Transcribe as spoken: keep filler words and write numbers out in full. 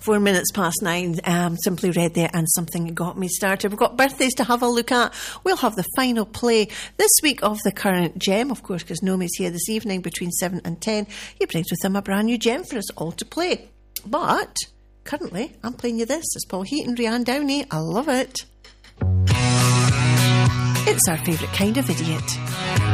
Four minutes past nine, um, Simply Red there, and Something Got Me Started. We've got birthdays to have a look at. We'll have the final play this week of the current gem, of course, because Nomi's here this evening between seven and ten. He brings with him a brand new gem for us all to play. But currently, I'm playing you this. It's Paul Heaton, Rianne Downey. I love it. It's our favourite kind of idiot.